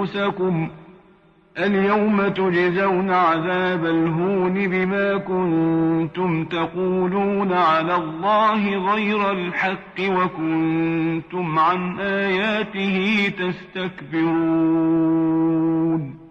أنفسكم اليوم تجزون عذاب الهون بما كنتم تقولون على الله غير الحق وكنتم عن آياته تستكبرون